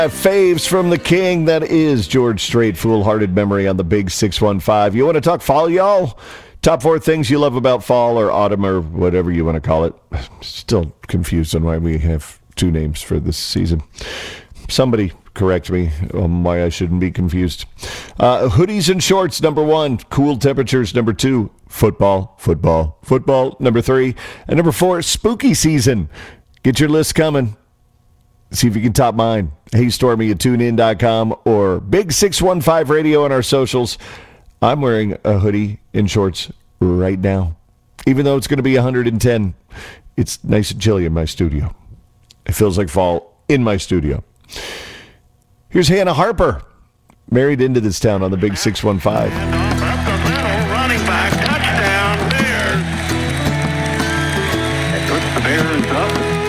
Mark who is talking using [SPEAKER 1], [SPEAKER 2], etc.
[SPEAKER 1] Faves from the king, that is George Strait, Foolhardy Memory on the Big 615. You want to talk fall, y'all? Top 4 things you love about fall or autumn or whatever you want to call it. Still confused on why we have 2 names for this season. Somebody correct me on why I shouldn't be confused. Hoodies and shorts, number 1. Cool temperatures, number 2. Football. Number 3. And number 4, spooky season. Get your list coming. See if you can top mine. Hey, Stormy at TuneIn.com or Big 615 Radio on our socials. I'm wearing a hoodie and shorts right now. Even though it's going to be 110, it's nice and chilly in my studio. It feels like fall in my studio. Here's Hannah Harper, married into this town on the Big 615.